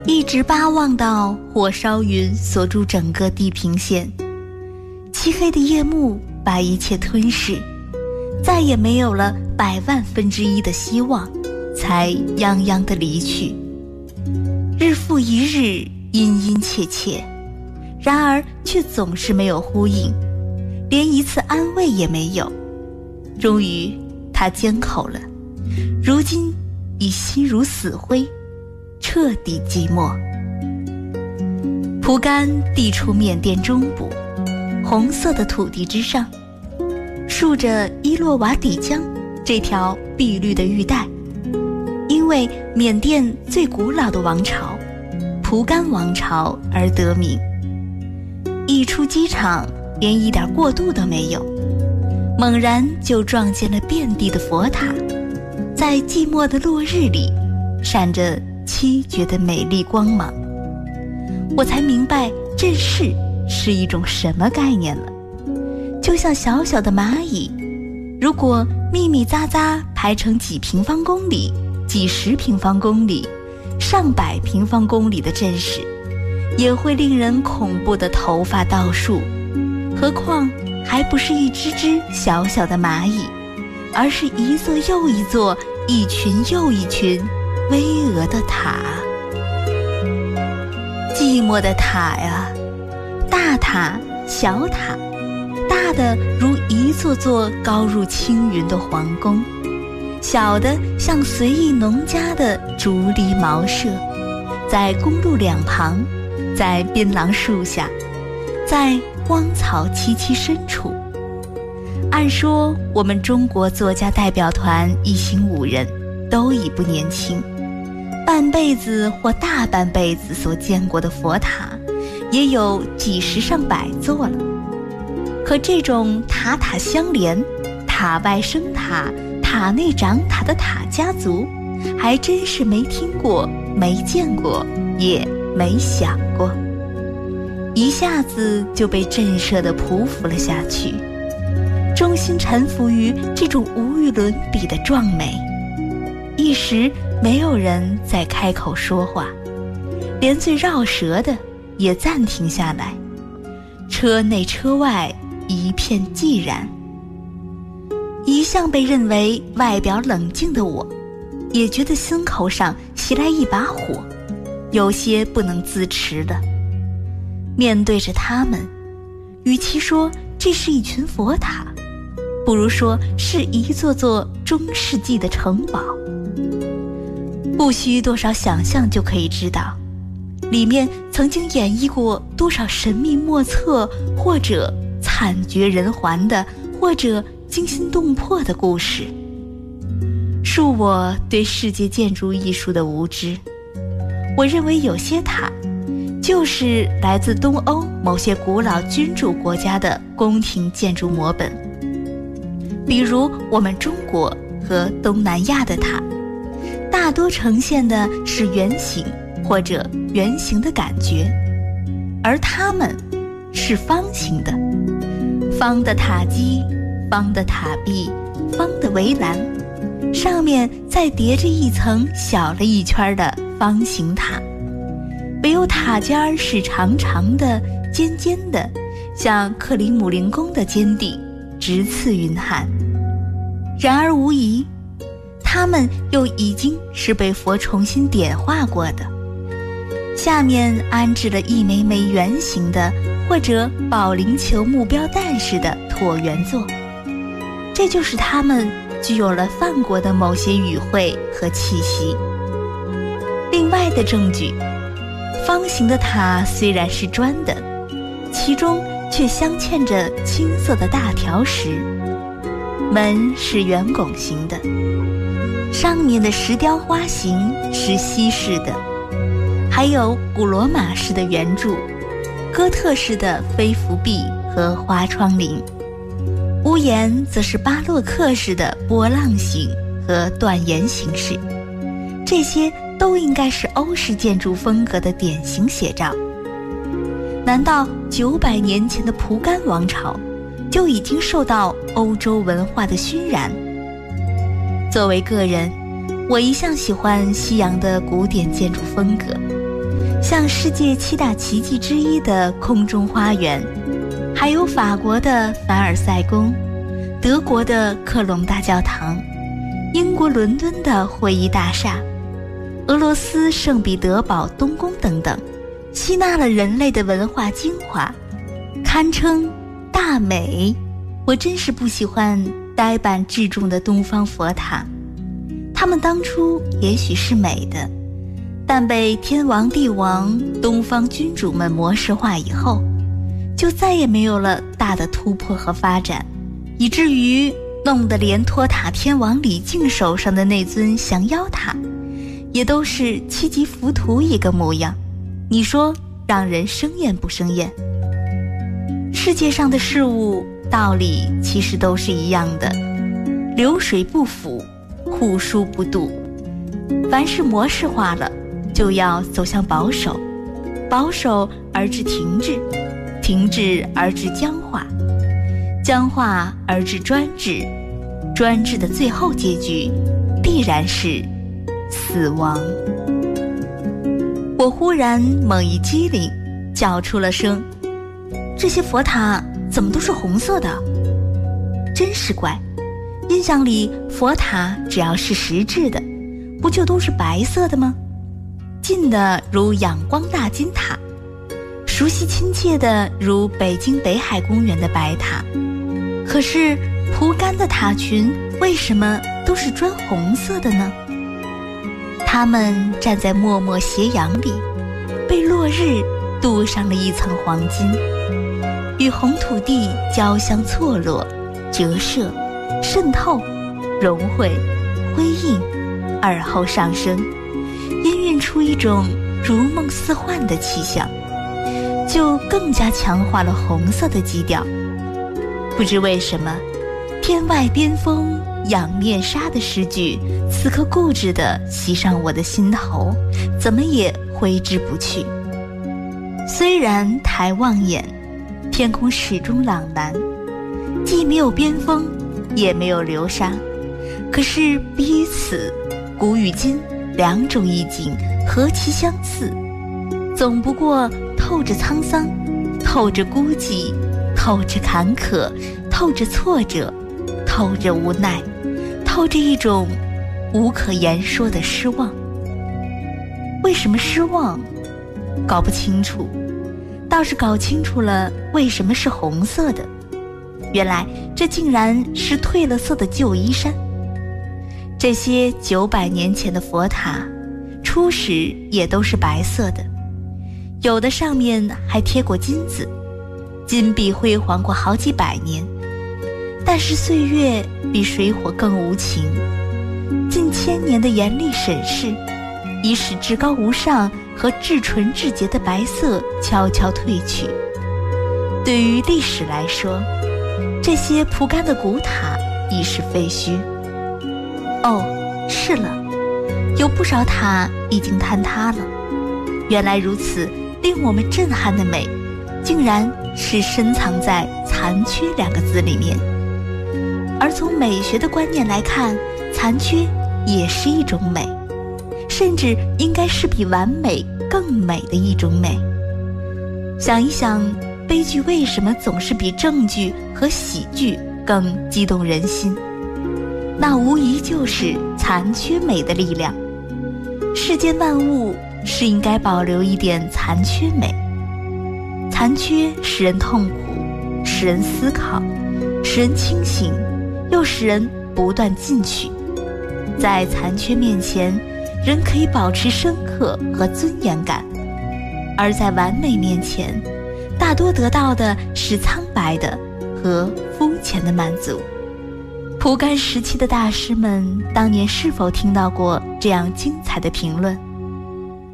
一直巴望到火烧云锁住整个地平线，漆黑的夜幕把一切吞噬，再也没有了1/100,000,000的希望，才泱泱地离去。日复一日，殷殷切切，然而却总是没有呼应，连一次安慰也没有。终于他缄口了，如今已心如死灰，彻底寂寞。蒲甘地处缅甸中部，红色的土地之上，竖着伊洛瓦底江这条碧绿的玉带，因为缅甸最古老的王朝蒲甘王朝而得名。一出机场，连一点过渡都没有，猛然就撞见了遍地的佛塔，在寂寞的落日里闪着凄绝的美丽光芒。我才明白阵势是一种什么概念了。就像小小的蚂蚁，如果密密匝匝排成几平方公里、几十平方公里、上百平方公里的阵势，也会令人恐怖的头发倒竖，何况还不是一只只小小的蚂蚁，而是一座又一座、一群又一群巍峨的塔。寂寞的塔呀，大塔、小塔，大的如一座座高入青云的皇宫，小的像随意农家的竹篱茅舍，在公路两旁，在槟榔树下，在荒草萋萋深处。按说我们中国作家代表团一行5人都已不年轻，半辈子或大半辈子所见过的佛塔也有几十上百座了。可这种塔塔相连、塔外生塔、塔内长塔的塔家族，还真是没听过、没见过，也没想过。一下子就被震慑地匍匐了下去，衷心臣服于这种无与伦比的壮美。一时没有人再开口说话，连最绕舌的也暂停下来，车内车外一片寂然。一向被认为外表冷静的我，也觉得心口上袭来一把火，有些不能自持了。面对着他们，与其说这是一群佛塔，不如说是一座座中世纪的城堡。不需多少想象就可以知道，里面曾经演绎过多少神秘莫测，或者惨绝人寰的，或者惊心动魄的故事。恕我对世界建筑艺术的无知，我认为有些塔就是来自东欧某些古老君主国家的宫廷建筑模本，比如我们中国和东南亚的塔，大多呈现的是圆形或者圆形的感觉，而它们是方形的，方的塔基、方的塔壁、方的围栏，上面再叠着一层小了一圈的方形塔，唯有塔尖是长长的、尖尖的，像克里姆林宫的尖顶，直刺云汉。然而无疑，它们又已经是被佛重新点化过的。下面安置了一枚枚圆形的或者保龄球目标弹式的椭圆座，这就是它们具有了梵国的某些语汇和气息。另外的证据，方形的塔虽然是砖的，其中却镶嵌着青色的大条石，门是圆拱形的，上面的石雕花形是西式的，还有古罗马式的圆柱、哥特式的飞扶壁和花窗棂，屋檐则是巴洛克式的波浪形和断檐形式，这些都应该是欧式建筑风格的典型写照。难道900年前的蒲甘王朝就已经受到欧洲文化的熏染？作为个人，我一向喜欢西洋的古典建筑风格， 像世界7大奇迹之一的空中花园，还有法国的凡尔赛宫、德国的科隆大教堂、英国伦敦的会议大厦、俄罗斯圣彼得堡东宫等等，吸纳了人类的文化精华，堪称大美。我真是不喜欢呆板质重的东方佛塔，它们当初也许是美的，但被天王地王、东方君主们模式化以后，就再也没有了大的突破和发展，以至于弄得连托塔天王李靖手上的那尊降妖塔也都是七级浮屠一个模样。你说让人生厌不生厌？世界上的事物道理其实都是一样的，流水不腐，户枢不蠹。凡是模式化了，就要走向保守，保守而至停滞，停滞而至僵化，僵化而至专制，专制的最后结局必然是死亡。我忽然猛一激灵，叫出了声：这些佛塔怎么都是红色的？真是怪，印象里佛塔只要是实质的，不就都是白色的吗？近的如仰光大金塔，熟悉亲切的如北京北海公园的白塔。可是蒲甘的塔群为什么都是砖红色的呢？他们站在漠漠斜阳里，被落日镀上了一层黄金，与红土地交相错落、折射、渗透、融汇、辉映，而后上升，氤氲出一种如梦似幻的气象，就更加强化了红色的基调。不知为什么，天外边锋仰面纱的诗句此刻固执地袭上我的心头，怎么也挥之不去。虽然抬望眼，天空始终朗蓝，既没有边锋，也没有流沙，可是彼此古与今两种意境何其相似，总不过透着沧桑，透着孤寂，透着坎坷，透着挫折，透着无奈，透着一种无可言说的失望。为什么失望？搞不清楚，倒是搞清楚了为什么是红色的。原来这竟然是褪了色的旧衣衫。这些900年前的佛塔，初时也都是白色的，有的上面还贴过金子，金碧辉煌过好几百年。但是岁月比水火更无情，近1000年的严厉审视，已使至高无上和至纯至洁的白色悄悄褪去。对于历史来说，这些蒲甘的古塔已是废墟。哦，是了，有不少塔已经坍塌了。原来如此，令我们震撼的美，竟然是深藏在残缺2个字里面。而从美学的观念来看，残缺也是一种美，甚至应该是比完美更美的一种美。想一想，悲剧为什么总是比正剧和喜剧更激动人心？那无疑就是残缺美的力量。世间万物是应该保留一点残缺美。残缺使人痛苦，使人思考，使人清醒，又使人不断进取。在残缺面前，人可以保持深刻和尊严感，而在完美面前，大多得到的是苍白的和肤浅的满足。蒲甘时期的大师们当年是否听到过这样精彩的评论？